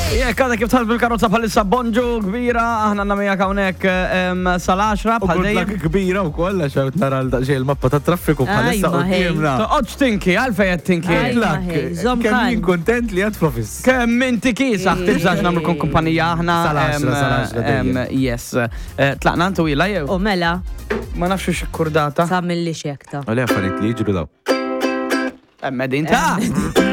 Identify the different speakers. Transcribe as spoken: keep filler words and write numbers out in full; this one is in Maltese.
Speaker 1: Jekk għadha kif talbu l-karozza bħalissa bonġu kbira, aħna għandna miegħek hawnhekk sal-għaxra bħal dejjem.
Speaker 2: Kbira wkoll għax qed nara l-daqsxejn il-mappa tat-traffiku bħalissa qudiemna.
Speaker 1: Toqgħodx tinki, għalfejn qed tinki.
Speaker 2: Kemm jien kuntent li qed fl-office.
Speaker 1: Kemm inti kiesaħ tibżax nagħmlu kumpanija aħna.
Speaker 2: Sal-għaxra, sal-għaxra dejjem.
Speaker 1: Yes. Tlaqna ntu ila jew?
Speaker 3: U mela.
Speaker 1: Ma nafx x'kurdata.
Speaker 3: Sa milli xekta.
Speaker 2: Għalli affarijiet li jiġru daw.
Speaker 1: Emma din ta'.